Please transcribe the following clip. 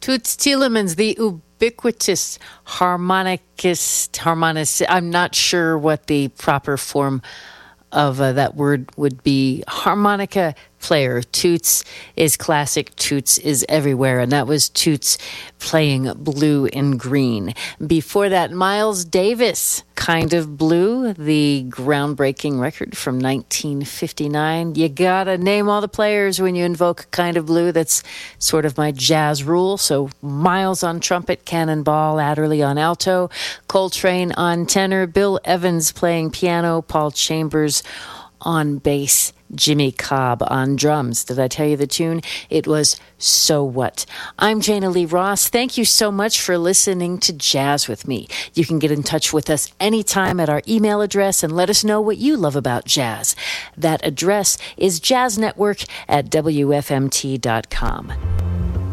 Toots Thielemans, the ubiquitous harmonicist. I'm not sure what the proper form of that word would be. Harmonica player. Toots is classic. Toots is everywhere. And that was Toots playing Blue and Green. Before that, Miles Davis, Kind of Blue, the groundbreaking record from 1959. You gotta name all the players when you invoke Kind of Blue. That's sort of my jazz rule. So Miles on trumpet, Cannonball Adderley on alto, Coltrane on tenor, Bill Evans playing piano, Paul Chambers on bass, Jimmy Cobb on drums. Did I tell you the tune? It was So What. I'm Jana Lee Ross. Thank you so much for listening to Jazz with me. You can get in touch with us anytime at our email address and let us know what you love about jazz. That address is jazznetwork@wfmt.com.